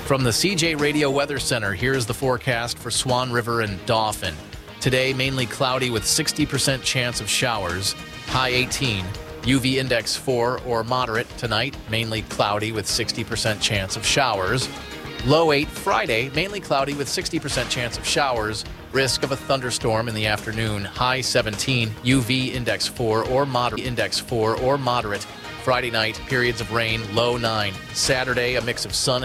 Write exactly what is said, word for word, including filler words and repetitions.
From the C J Radio Weather Center, here's the forecast for Swan River and Dauphin. Today, mainly cloudy with sixty percent chance of showers, high eighteen. U V index four or moderate tonight, mainly cloudy with sixty percent chance of showers. Low eight Friday, mainly cloudy with sixty percent chance of showers. Risk of a thunderstorm in the afternoon, high seventeen. U V index four or moderate. Index four or moderate. Friday night, periods of rain, low nine. Saturday, a mix of sun and